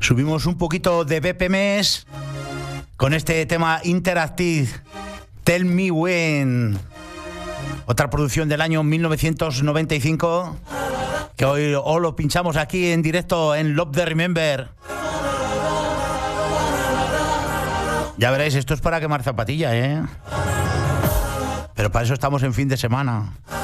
Subimos un poquito de BPMs con este tema Interactive, Tell Me When. Otra producción del año 1995 que hoy os lo pinchamos aquí en directo en Love the Remember. Ya veréis, esto es para quemar zapatilla, ¿eh? Pero para eso estamos en fin de semana.